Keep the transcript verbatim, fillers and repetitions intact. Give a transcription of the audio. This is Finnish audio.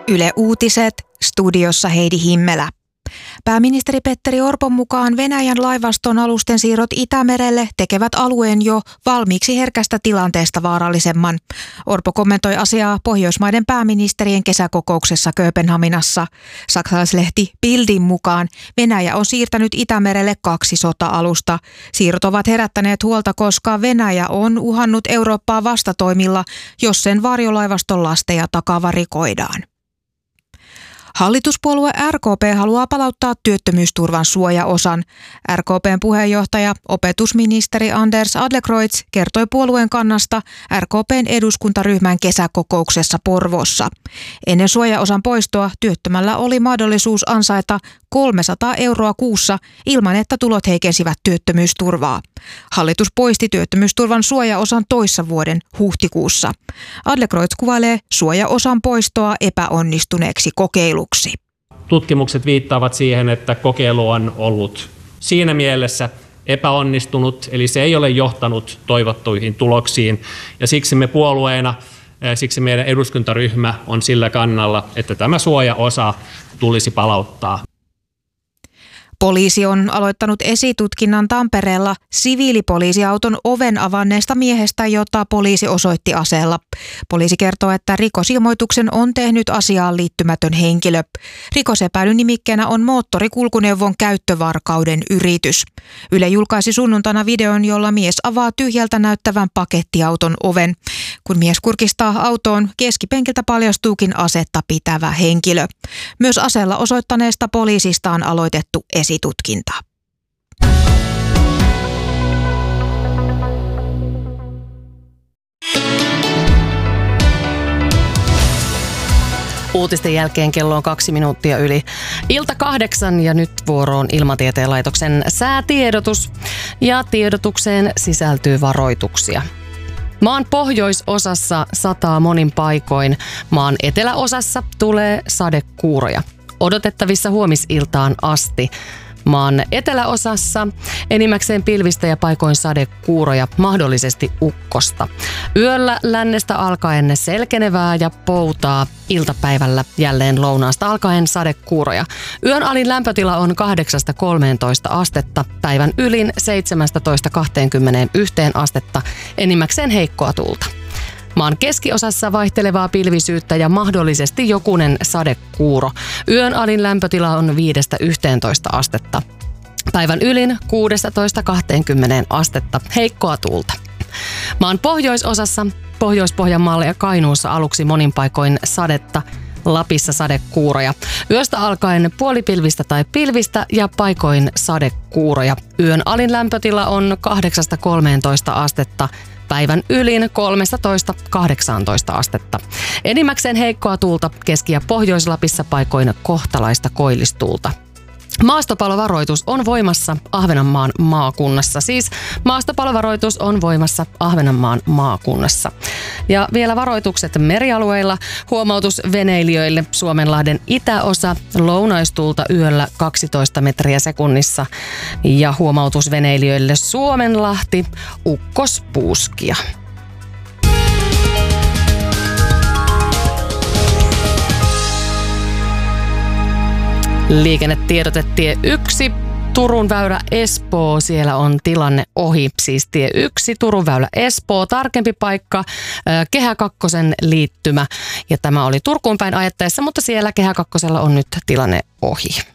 Yle Uutiset, studiossa Heidi Himmelä. Pääministeri Petteri Orpon mukaan Venäjän laivaston alusten siirrot Itämerelle tekevät alueen jo valmiiksi herkästä tilanteesta vaarallisemman. Orpo kommentoi asiaa Pohjoismaiden pääministerien kesäkokouksessa Kööpenhaminassa. Saksalaislehti Bildin mukaan Venäjä on siirtänyt Itämerelle kaksi sota-alusta. Siirrot ovat herättäneet huolta, koska Venäjä on uhannut Eurooppaa vastatoimilla, jos sen varjolaivaston lasteja takavarikoidaan. Hallituspuolue R K P haluaa palauttaa työttömyysturvan suojaosan. R K P:n puheenjohtaja, opetusministeri Anders Adlercreutz kertoi puolueen kannasta R K P:n eduskuntaryhmän kesäkokouksessa Porvoossa. Ennen suojaosan poistoa työttömällä oli mahdollisuus ansaita kolmesataa euroa kuussa ilman, että tulot heikensivät työttömyysturvaa. Hallitus poisti työttömyysturvan suojaosan toissa vuoden huhtikuussa. Adlercreutz kuvailee suojaosan poistoa epäonnistuneeksi kokeiluksi. Tutkimukset viittaavat siihen, että kokeilu on ollut siinä mielessä epäonnistunut, eli se ei ole johtanut toivottuihin tuloksiin. Ja siksi me puolueena, siksi meidän eduskuntaryhmä on sillä kannalla, että tämä suojaosa tulisi palauttaa. Poliisi on aloittanut esitutkinnan Tampereella siviilipoliisiauton oven avanneesta miehestä, jota poliisi osoitti aseella. Poliisi kertoo, että rikosilmoituksen on tehnyt asiaan liittymätön henkilö. Rikosepäilyn nimikkeenä on moottorikulkuneuvon käyttövarkauden yritys. Yle julkaisi sunnuntaina videon, jolla mies avaa tyhjältä näyttävän pakettiauton oven. Kun mies kurkistaa autoon, keskipenkiltä paljastuukin asetta pitävä henkilö. Myös aseella osoittaneesta poliisista on aloitettu esitutkinta. Tutkinta. Uutisten jälkeen kello on kaksi minuuttia yli ilta kahdeksan ja nyt vuoroon Ilmatieteen laitoksen säätiedotus. Ja tiedotukseen sisältyy varoituksia. Maan pohjoisosassa sataa monin paikoin. Maan eteläosassa tulee sadekuuroja. Odotettavissa huomisiltaan asti. Maan eteläosassa enimmäkseen pilvistä ja paikoin sadekuuroja, mahdollisesti ukkosta. Yöllä lännestä alkaen selkenevää ja poutaa, iltapäivällä jälleen lounaasta alkaen sadekuuroja. Yön alin lämpötila on kahdeksasta kolmeentoista astetta, päivän ylin seitsemästätoista kahteenkymmeneenyhteen astetta, enimmäkseen heikkoa tuulta. Maan keskiosassa vaihtelevaa pilvisyyttä ja mahdollisesti jokunen sadekuuro. Yön alin lämpötila on viidestä yhteentoista astetta. Päivän ylin kuudestatoista kahteenkymmeneen astetta, heikkoa tuulta. Maan pohjoisosassa, Pohjois-Pohjanmaalla ja Kainuussa aluksi monin paikoin sadetta, Lapissa sadekuuroja. Yöstä alkaen puolipilvistä tai pilvistä ja paikoin sadekuuroja. Yön alin lämpötila on kahdeksasta kolmeentoista astetta. Päivän ylin kolmestatoista kahdeksaantoista astetta. Enimmäkseen heikkoa tuulta Keski- ja Pohjois-Lapissa paikoin kohtalaista koillistuulta. Maastopalovaroitus on voimassa Ahvenanmaan maakunnassa. Siis maastopalovaroitus on voimassa Ahvenanmaan maakunnassa. Ja vielä varoitukset merialueilla. Huomautus veneilijöille Suomenlahden itäosa, lounaistuulta yöllä kaksitoista metriä sekunnissa. Ja huomautus veneilijöille Suomenlahti, ukkospuuskia. Liikennetiedote tie yksi, Turun väylä Espoo, siellä on tilanne ohi, siis tie yksi, Turun väylä Espoo, tarkempi paikka, Kehä kakkosen liittymä ja tämä oli Turkuun päin ajettaessa, mutta siellä Kehä kakkosella on nyt tilanne ohi.